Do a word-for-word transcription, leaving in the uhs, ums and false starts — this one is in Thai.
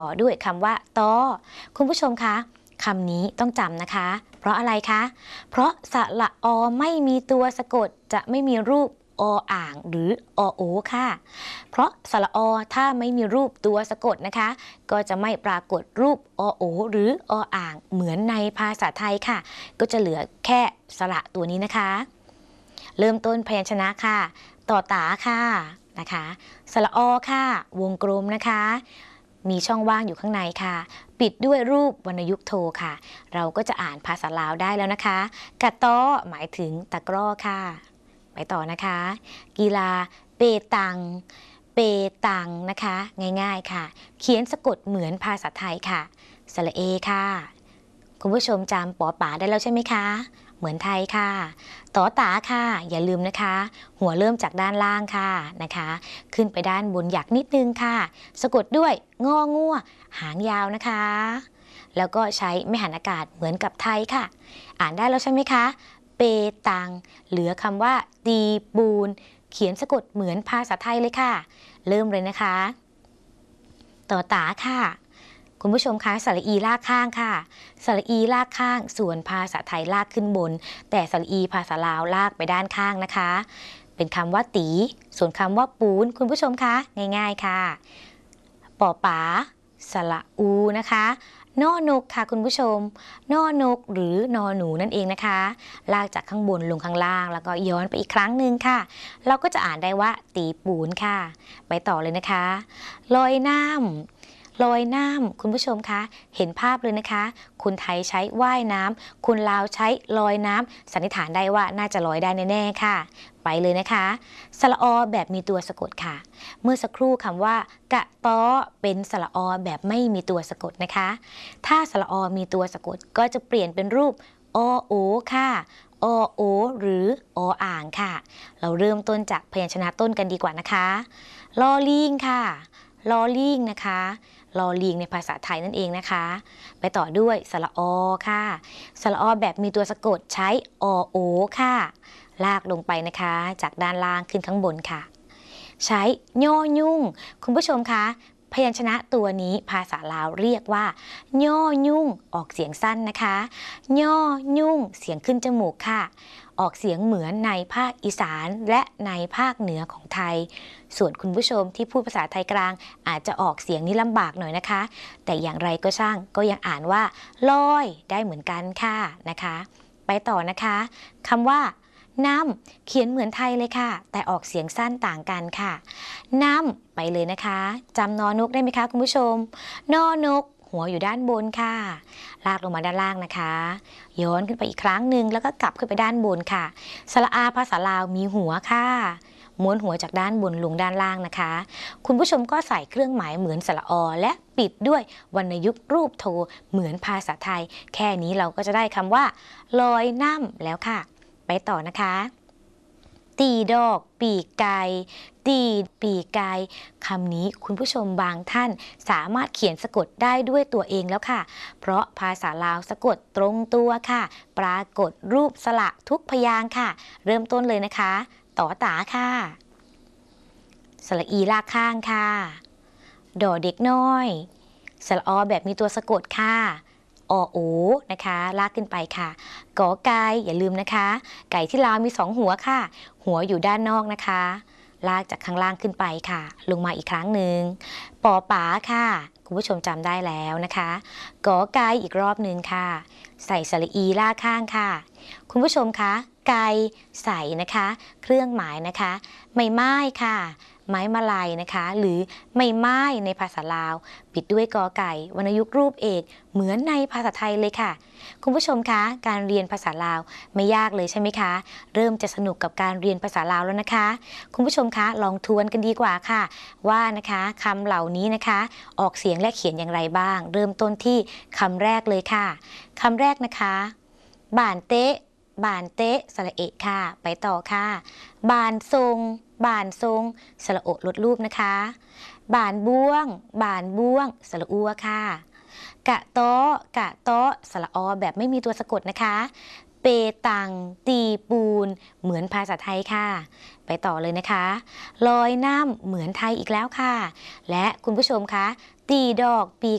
ต่อด้วยคำว่าตอคุณผู้ชมคะคำนี้ต้องจำนะคะ เพราะอะไรคะ เพราะสระอไม่มีตัวสะกดจะไม่มีรูปออ่างหรืออโอค่ะ เพราะสระอถ้าไม่มีรูปตัวสะกดนะคะ ก็จะไม่ปรากฏรูปอโอหรือออ่างเหมือนในภาษาไทยค่ะ ก็จะเหลือแค่สระตัวนี้นะคะ เริ่มต้นพยัญชนะค่ะ ต่อตาค่ะนะคะสระอค่ะ วงกลมนะคะมีช่องว่างอยู่ข้างในค่ะปิดด้วยรูปวรรณยุกต์โทค่ะเราก็จะอ่านภาษาลาวได้แล้วนะคะกะต้อหมายถึงตะกร้อค่ะไปต่อนะคะกีฬาเปตังเปตังนะคะง่ายๆค่ะเขียนสะกดเหมือนภาษาไทยค่ะสระเอค่ะคุณผู้ชมจำปอป๋าได้แล้วใช่ไหมคะเหมือนไทยค่ะต่อตาค่ะอย่าลืมนะคะหัวเริ่มจากด้านล่างค่ะนะคะขึ้นไปด้านบนหยักนิดนึงค่ะสะกดด้วยงองัวหางยาวนะคะแล้วก็ใช้ไม่หันอากาศเหมือนกับไทยค่ะอ่านได้แล้วใช่ไหมคะเปตังเหลือคำว่าตีปูนเขียนสะกดเหมือนภาษาไทยเลยค่ะเริ่มเลยนะคะต่อตาค่ะคุณผู้ชมคะสระอีลากข้างค่ะสระอีลากข้างส่วนภาษาไทยลากขึ้นบนแต่สระอีภาษาลาวลากไปด้านข้างนะคะเป็นคำว่าตีส่วนคำว่าปูนคุณผู้ชมคะง่ายๆค่ะปอป๋าสระอูนะคะนอนกค่ะคุณผู้ชมนอนกหรือนอหนูนั่นเองนะคะลากจากข้างบนลงข้างล่างแล้วก็ย้อนไปอีกครั้งหนึ่งค่ะเราก็จะอ่านได้ว่าตีปูนค่ะไปต่อเลยนะคะลอยน้ำลอยน้ำคุณผู้ชมคะเห็นภาพเลยนะคะคนไทยใช้ว่ายน้ำคนลาวใช้ลอยน้ำสันนิษฐานได้ว่าน่าจะลอยได้แน่ๆค่ะไปเลยนะคะสระอแบบมีตัวสะกดค่ะเมื่อสักครู่คำว่ากะต้อเป็นสระอแบบไม่มีตัวสะกดนะคะถ้าสระอมีตัวสะกดก็จะเปลี่ยนเป็นรูปอโอค่ะอโอหรือออ่างค่ะเราเริ่มต้นจากพยัญชนะต้นกันดีกว่านะคะลอลิงค่ะลอลิงนะคะลอลิงในภาษาไทยนั่นเองนะคะไปต่อด้วยสระอค่ะสระอแบบมีตัวสะกดใช้อโอค่ะลากลงไปนะคะจากด้านล่างขึ้นข้างบนค่ะใช้ย่อยุ่งคุณผู้ชมคะพยัญชนะตัวนี้ภาษาลาวเรียกว่าย่อยุ่งออกเสียงสั้นนะคะย่อยุ่งเสียงขึ้นจมูกค่ะออกเสียงเหมือนในภาคอีสานและในภาคเหนือของไทยส่วนคุณผู้ชมที่พูดภาษาไทยกลางอาจจะออกเสียงนี้ลำบากหน่อยนะคะแต่อย่างไรก็ช่างก็ยังอ่านว่าลอยได้เหมือนกันค่ะนะคะไปต่อนะคะคำว่าน้ำเขียนเหมือนไทยเลยค่ะแต่ออกเสียงสั้นต่างกันค่ะน้ำไปเลยนะคะจำนอนกได้ไหมคะคุณผู้ชมนอนกหัวอยู่ด้านบนค่ะลากลงมาด้านล่างนะคะย้อนขึ้นไปอีกครั้งหนึ่งแล้วก็กลับขึ้นไปด้านบนค่ะสระอาภาษาลาวมีหัวค่ะม้วนหัวจากด้านบนลงด้านล่างนะคะคุณผู้ชมก็ใส่เครื่องหมายเหมือนสระอและปิดด้วยวรรณยุกต์รูปโทเหมือนภาษาไทยแค่นี้เราก็จะได้คำว่าลอยน้ำแล้วค่ะไปต่อนะคะตีดอกปีกไก่ตีปีกไก่คำนี้คุณผู้ชมบางท่านสามารถเขียนสะกดได้ด้วยตัวเองแล้วค่ะเพราะภาษาลาวสะกดตรงตัวค่ะปรากฏรูปสระทุกพยางค์ค่ะเริ่มต้นเลยนะคะต่อตาค่ะสระอีลากข้างค่ะดอเด็กน้อยสระอแบบมีตัวสะกดค่ะอโอนะคะลากขึ้นไปค่ะกอไก่อย่าลืมนะคะไก่ที่ลาวมีสองหัวค่ะหัวอยู่ด้านนอกนะคะลากจากข้างล่างขึ้นไปค่ะลงมาอีกครั้งหนึ่งปอป๋าค่ะคุณผู้ชมจำได้แล้วนะคะกอไก่อีกรอบหนึ่งค่ะใส่สระอีลากข้างค่ะคุณผู้ชมคะไก่ใส่นะคะเครื่องหมายนะคะไม่ไม้ค่ะไม้มาลัยนะคะหรือไม่ไม้ในภาษาลาวปิดด้วยกอไก่วรรณยุกต์รูปเอกเหมือนในภาษาไทยเลยค่ะคุณผู้ชมคะการเรียนภาษาลาวไม่ยากเลยใช่ไหมคะเริ่มจะสนุกกับการเรียนภาษาลาวแล้วนะคะคุณผู้ชมคะลองทวนกันดีกว่าค่ะว่านะคะคำเหล่านี้นะคะออกเสียงและเขียนอย่างไรบ้างเริ่มต้นที่คำแรกเลยค่ะคำแรกนะคะบ่านเตะบ่านเตะสระเอะค่ะไปต่อค่ะบ่านทรงบ่านทรงสระโอลดรูปนะคะบ่านบ้วงบ่านบ้วงสระอัวค่ะกะโตะกะโตะสระอแบบไม่มีตัวสะกดนะคะเปตังตีปูนเหมือนภาษาไทยค่ะไปต่อเลยนะคะลอยน้ำเหมือนไทยอีกแล้วค่ะและคุณผู้ชมคะตีดอกปี